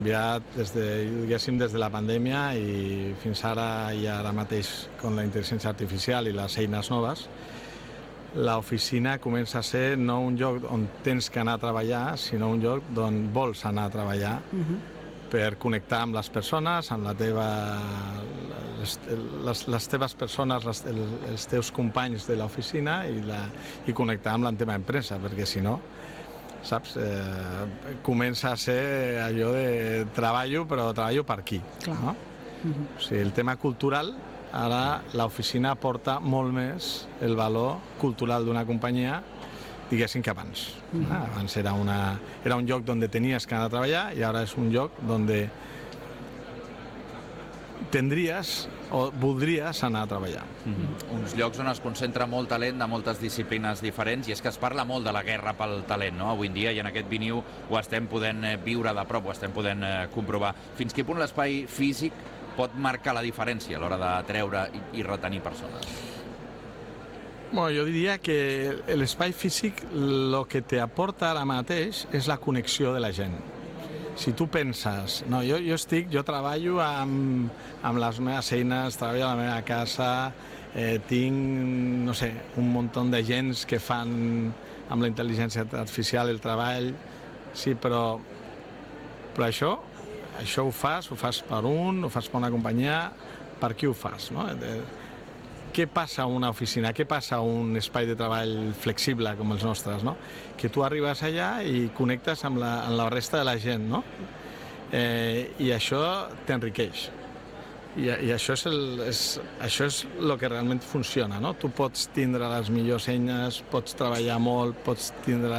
canviat des de la pandèmia i fins ara i ara mateix amb la intel·ligència artificial i les eines noves, l'oficina comença a ser no un lloc on tens que anar a treballar, sinó un lloc on vols anar a treballar per connectar amb les persones, amb les teves persones, els teus companys de l'oficina i connectar amb la teva empresa, perquè si no, saps, comença a ser allò de treballo, però treballo per aquí. No? O sigui, el tema cultural, ara l'oficina aporta molt més el valor cultural d'una companyia, diguéssim que abans. Abans era un lloc on tenies que anar a treballar i ara és un lloc on tindries o voldries anar a treballar. Uns llocs on es concentra molt talent de moltes disciplines diferents, i és que es parla molt de la guerra pel talent, no? Avui en dia, i en aquest Viniu ho estem podent viure de prop, ho estem podent comprovar. Fins quin punt l'espai físic pot marcar la diferència a l'hora de treure i retenir persones? Bueno, jo diria que l'espai físic el que t'aporta ara mateix és la connexió de la gent. Si tu penses, no, jo treballo amb les meves eines, treballo a la meva casa, tinc, no sé, un munt de gent que fan amb la intel·ligència artificial el treball, sí, però això ho fas per ho fas per una companyia, per qui ho fas, no? Què passa a una oficina, què passa a un espai de treball flexible com els nostres, no? Que tu arribes allà i connectes amb la resta de la gent, no? I això t'enriqueix. I això és el que realment funciona, no? Tu pots tindre les millors eines, pots treballar molt, pots tindre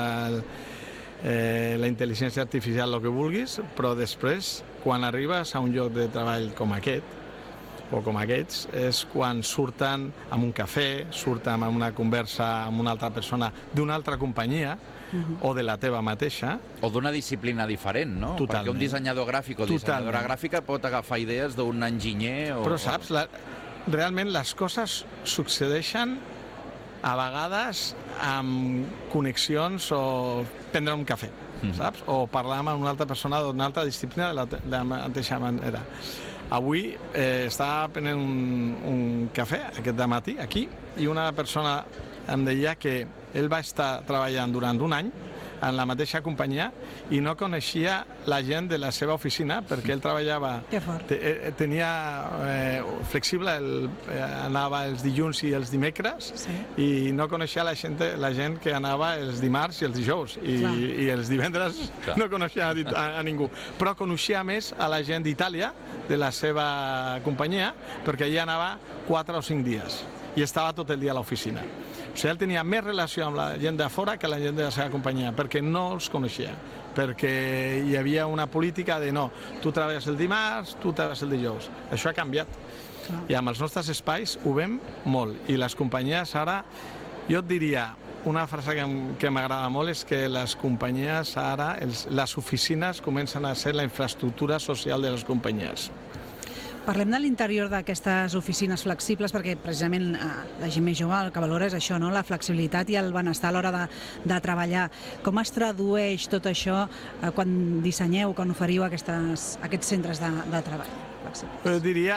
la intel·ligència artificial, el que vulguis, però després, quan arribes a un lloc de treball com aquest, o com aquests, és quan surten amb un cafè, surten amb una conversa amb una altra persona d'una altra companyia o de la teva mateixa. O d'una disciplina diferent, no? Totalment. Perquè un dissenyador gràfic o dissenyadora gràfica pot agafar idees d'un enginyer o... Però saps, realment les coses succeeixen a vegades amb connexions o prendre un cafè, saps? O parlar amb una altra persona d'una altra disciplina de la mateixa manera. Avui estava prenent un cafè aquest dematí aquí i una persona em deia que ell va estar treballant durant un any en la mateixa companyia i no coneixia la gent de la seva oficina perquè ell treballava, tenia flexible, anava els dilluns i els dimecres i no coneixia la gent que anava els dimarts i els dijous i els divendres no coneixia a ningú, però coneixia més a la gent d'Itàlia de la seva companyia perquè allà anava 4 o 5 dies i estava tot el dia a l'oficina. O sigui, ell tenia més relació amb la gent de fora que la gent de la seva companyia, perquè no els coneixia, perquè hi havia una política de no, tu treballes el dimarts, tu treballes el dijous. Això ha canviat. I amb els nostres espais ho veiem molt. I les companyies ara, jo et diria, una frase que m'agrada molt és que les companyies ara, les oficines comencen a ser la infraestructura social de les companyies. Parlem de l'interior d'aquestes oficines flexibles perquè precisament la gent més jove el que valora és això, no? La flexibilitat i el benestar a l'hora de treballar. Com es tradueix tot això quan dissenyeu, quan oferiu aquests centres de treball flexibles? Jo diria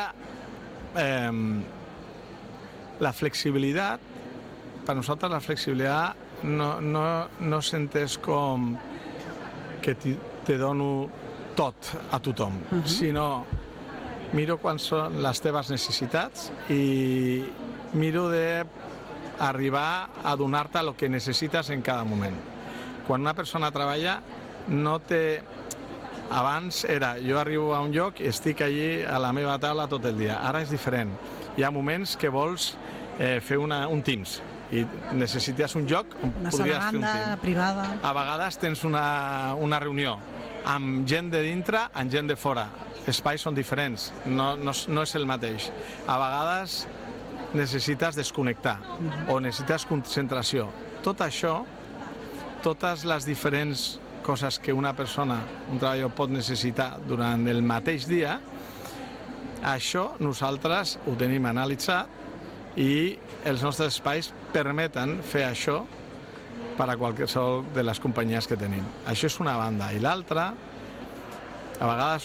la flexibilitat, per nosaltres la flexibilitat no s'entès com que te dono tot a tothom, sinó miro quan són les teves necessitats i miro d'arribar a donar-te el que necessites en cada moment. Quan una persona treballa, no té... Abans era, jo arribo a un lloc i estic allí a la meva taula tot el dia. Ara és diferent. Hi ha moments que vols fer un Teams i necessites un lloc on podries fer un Teams. Una sala privada. A vegades tens una reunió amb gent de dintre, amb gent de fora. Espais són diferents, no és el mateix. A vegades necessites desconnectar o necessites concentració. Tot això, totes les diferents coses que una persona, un treballador pot necessitar durant el mateix dia, això nosaltres ho tenim analitzat i els nostres espais permeten fer això per a qualsevol de les companyies que tenim. Això és una banda. I l'altra, A vegades